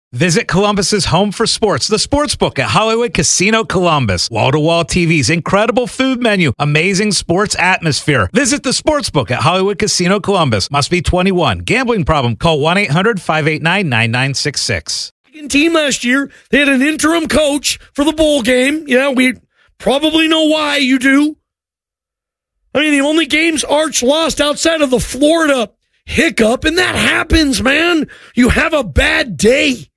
Visit Columbus's home for sports, the Sportsbook at Hollywood Casino Columbus. Wall-to-wall TVs, incredible food menu, amazing sports atmosphere. Visit the Sportsbook at Hollywood Casino Columbus. Must be 21. Gambling problem? Call 1-800-589-9966. Team last year, they had an interim coach for the bowl game. Yeah, we probably know why you do. I mean, the only games Arch lost outside of the Florida hiccup, and that happens, man. You have a bad day.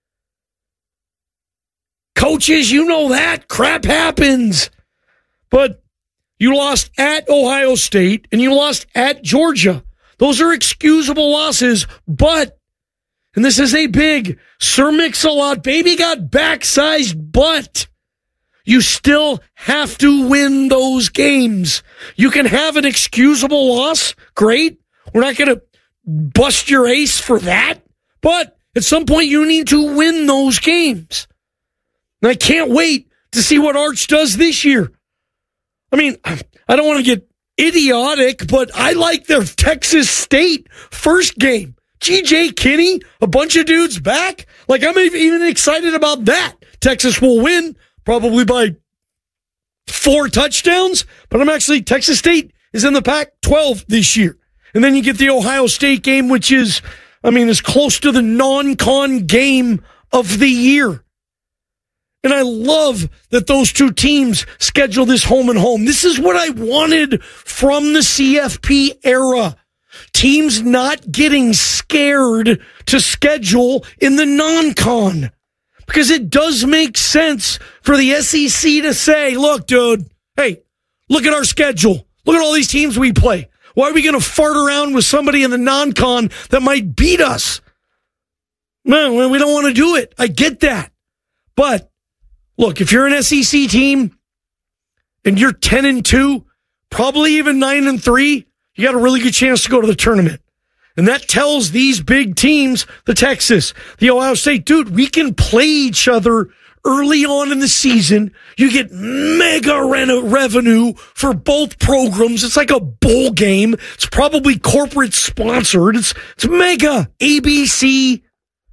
Coaches, you know that. Crap happens. But you lost at Ohio State, and you lost at Georgia. Those are excusable losses, but, and this is a big Sir Mix-a-Lot, baby got back-sized butt. You still have to win those games. You can have an excusable loss. Great. We're not going to bust your ace for that. But at some point, you need to win those games. And I can't wait to see what Arch does this year. I mean, I don't want to get idiotic, but I like their Texas State first game. G.J. Kinney, a bunch of dudes back. Like, I'm even excited about that. Texas will win, probably by 4 touchdowns. But Texas State is in the Pac-12 this year. And then you get the Ohio State game, which is, as close to the non-con game of the year. And I love that those two teams schedule this home and home. This is what I wanted from the CFP era. Teams not getting scared to schedule in the non-con. Because it does make sense for the SEC to say, look, dude, hey, look at our schedule. Look at all these teams we play. Why are we going to fart around with somebody in the non-con that might beat us? Man, we don't want to do it. I get that. But look, if you're an SEC team and you're 10-2, probably even 9-3, you got a really good chance to go to the tournament. And that tells these big teams, the Texas, the Ohio State, dude, we can play each other early on in the season. You get mega revenue for both programs. It's like a bowl game. It's probably corporate sponsored. It's mega ABC.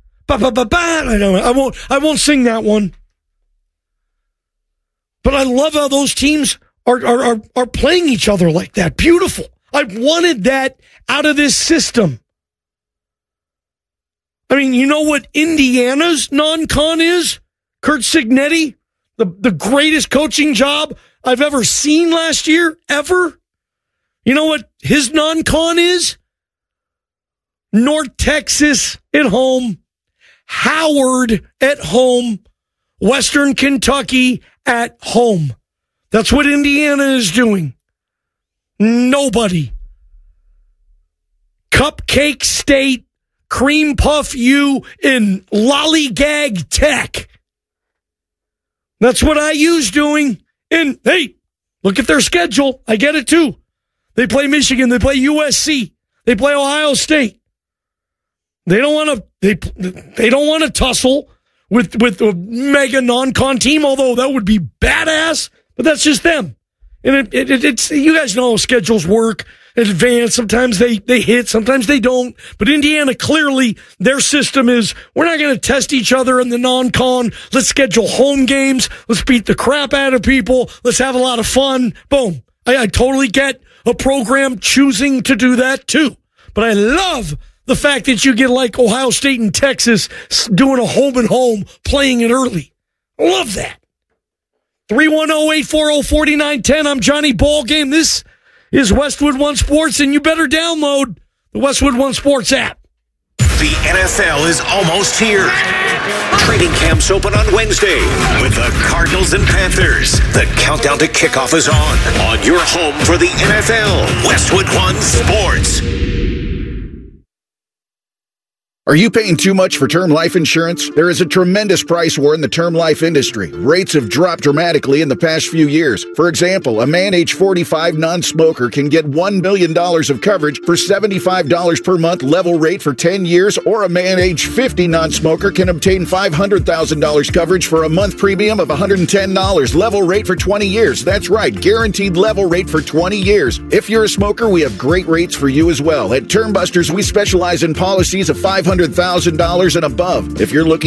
I won't sing that one. But I love how those teams are playing each other like that. Beautiful. I wanted that out of this system. You know what Indiana's non-con is? Kurt Cignetti, the greatest coaching job I've ever seen last year, ever. You know what his non-con is? North Texas at home, Howard at home, Western Kentucky at home. That's what Indiana is doing. Nobody. Cupcake State, Cream Puff U, and Lollygag Tech. That's what IU's doing. And, hey, look at their schedule. I get it, too. They play Michigan. They play USC. They play Ohio State. They don't want to tussle with a mega non-con team, although that would be badass, but that's just them. And it's you guys know how schedules work in advance. Sometimes they hit, sometimes they don't. But Indiana, clearly, their system is, we're not going to test each other in the non-con. Let's schedule home games. Let's beat the crap out of people. Let's have a lot of fun. Boom. I totally get a program choosing to do that, too. But I love the fact that you get like Ohio State and Texas doing a home and home, playing it early. I love that. 310-840-4910. I'm Johnny Ballgame. This is Westwood One Sports, and you better download the Westwood One Sports app. The NFL is almost here. Training camps open on Wednesday with the Cardinals and Panthers. The countdown to kickoff is on your home for the NFL, Westwood One Sports. Are you paying too much for term life insurance? There is a tremendous price war in the term life industry. Rates have dropped dramatically in the past few years. For example, a man age 45 non-smoker can get $1 million of coverage for $75 per month level rate for 10 years, or a man age 50 non-smoker can obtain $500,000 coverage for a month premium of $110 level rate for 20 years. That's right, guaranteed level rate for 20 years. If you're a smoker, we have great rates for you as well. At Term Busters, we specialize in policies of $500,000 and above. If you're looking